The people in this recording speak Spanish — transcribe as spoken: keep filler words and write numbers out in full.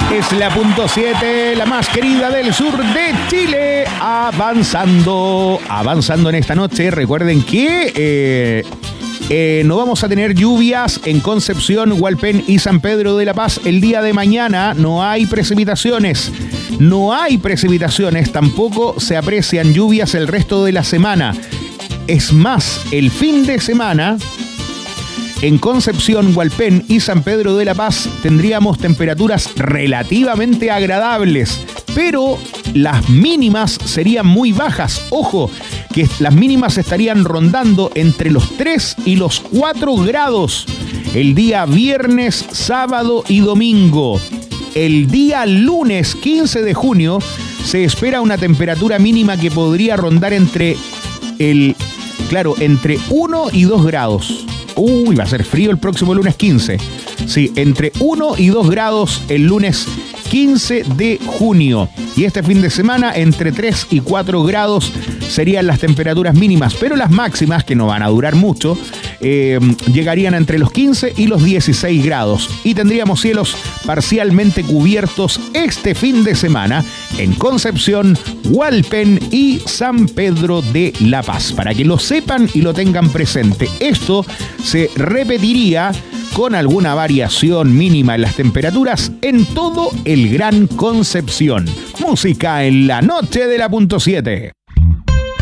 Es la punto siete, la más querida del sur de Chile. Avanzando, avanzando en esta noche. Recuerden que eh, eh, no vamos a tener lluvias en Concepción, Hualpén y San Pedro de la Paz el día de mañana. No hay precipitaciones. No hay precipitaciones. Tampoco se aprecian lluvias el resto de la semana. Es más, el fin de semana, en Concepción, Hualpén y San Pedro de la Paz tendríamos temperaturas relativamente agradables, pero las mínimas serían muy bajas. Ojo, que las mínimas estarían rondando entre los tres y los cuatro grados el día viernes, sábado y domingo. El día lunes quince de junio se espera una temperatura mínima que podría rondar entre el, claro, entre uno y dos grados. Uy, va a ser frío el próximo lunes quince. Sí, entre uno y dos grados el lunes quince de junio. Y este fin de semana entre tres y cuatro grados serían las temperaturas mínimas, pero las máximas, que no van a durar mucho, eh, llegarían entre los quince y los dieciséis grados. Y tendríamos cielos parcialmente cubiertos este fin de semana en Concepción, Hualpén y San Pedro de la Paz. Para que lo sepan y lo tengan presente, esto se repetiría con alguna variación mínima en las temperaturas en todo el Gran Concepción. Música en la noche de la punto siete.